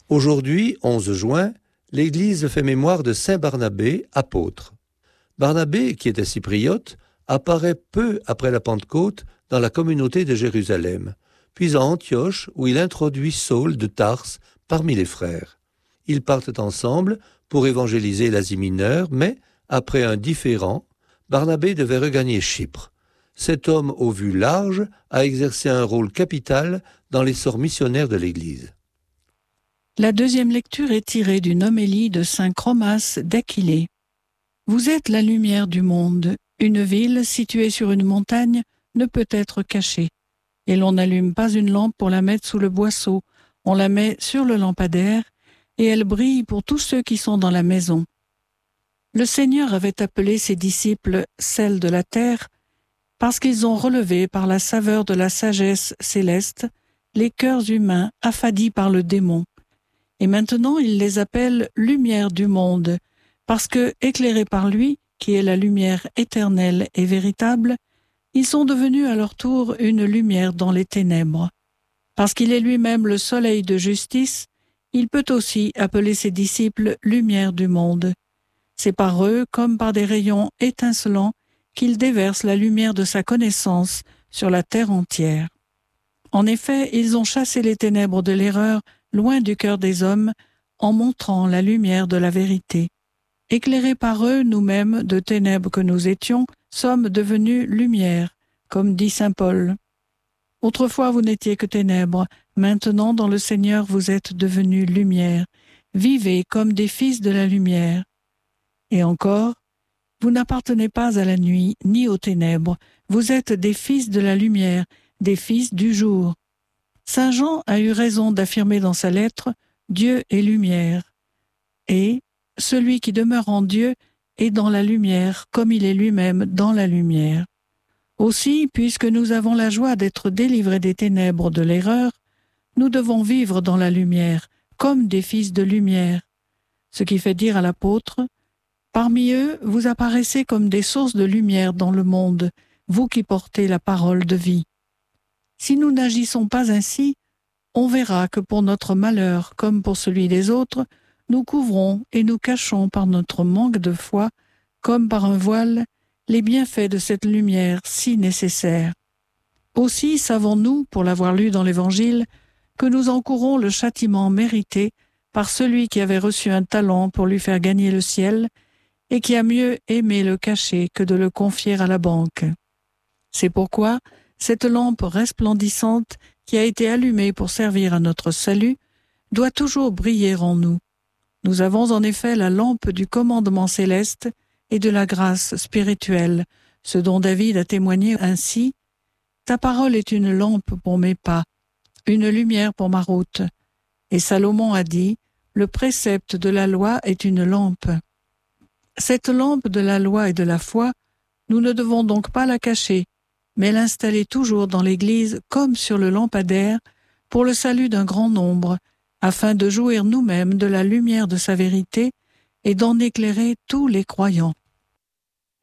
Aujourd'hui, 11 juin, l'Église fait mémoire de Saint Barnabé, apôtre. Barnabé, qui était cypriote, apparaît peu après la Pentecôte dans la communauté de Jérusalem, puis à Antioche où il introduit Saul de Tarse parmi les frères. Ils partent ensemble pour évangéliser l'Asie mineure, mais, après un différend, Barnabé devait regagner Chypre. Cet homme aux vues larges a exercé un rôle capital dans l'essor missionnaire de l'Église. La deuxième lecture est tirée d'une homélie de saint Chromas d'Aquilée. Vous êtes la lumière du monde. Une ville située sur une montagne ne peut être cachée. Et l'on n'allume pas une lampe pour la mettre sous le boisseau. On la met sur le lampadaire et elle brille pour tous ceux qui sont dans la maison. Le Seigneur avait appelé ses disciples « sel de la terre » parce qu'ils ont relevé par la saveur de la sagesse céleste les cœurs humains affadis par le démon. Et maintenant il les appelle « lumière du monde » parce que, éclairés par lui, qui est la lumière éternelle et véritable, ils sont devenus à leur tour une lumière dans les ténèbres. Parce qu'il est lui-même le soleil de justice, il peut aussi appeler ses disciples « lumière du monde ». C'est par eux, comme par des rayons étincelants, qu'il déverse la lumière de sa connaissance sur la terre entière. En effet, ils ont chassé les ténèbres de l'erreur loin du cœur des hommes en montrant la lumière de la vérité. Éclairés par eux, nous-mêmes, de ténèbres que nous étions, sommes devenus lumière, comme dit saint Paul. Autrefois vous n'étiez que ténèbres, maintenant dans le Seigneur vous êtes devenus lumière. Vivez comme des fils de la lumière. Et encore, vous n'appartenez pas à la nuit ni aux ténèbres, vous êtes des fils de la lumière, des fils du jour. Saint Jean a eu raison d'affirmer dans sa lettre « Dieu est lumière » et « Celui qui demeure en Dieu est dans la lumière comme il est lui-même dans la lumière ». Aussi, puisque nous avons la joie d'être délivrés des ténèbres de l'erreur, nous devons vivre dans la lumière, comme des fils de lumière. Ce qui fait dire à l'apôtre « Parmi eux, vous apparaissez comme des sources de lumière dans le monde, vous qui portez la parole de vie. » Si nous n'agissons pas ainsi, on verra que pour notre malheur, comme pour celui des autres, nous couvrons et nous cachons par notre manque de foi, comme par un voile, les bienfaits de cette lumière si nécessaire. Aussi savons-nous, pour l'avoir lu dans l'Évangile, que nous encourons le châtiment mérité par celui qui avait reçu un talent pour lui faire gagner le ciel et qui a mieux aimé le cacher que de le confier à la banque. C'est pourquoi cette lampe resplendissante qui a été allumée pour servir à notre salut doit toujours briller en nous. Nous avons en effet la lampe du commandement céleste et de la grâce spirituelle, ce dont David a témoigné ainsi « Ta parole est une lampe pour mes pas, une lumière pour ma route. » Et Salomon a dit « Le précepte de la loi est une lampe. » Cette lampe de la loi et de la foi, nous ne devons donc pas la cacher, mais l'installer toujours dans l'Église comme sur le lampadaire pour le salut d'un grand nombre, afin de jouir nous-mêmes de la lumière de sa vérité et d'en éclairer tous les croyants.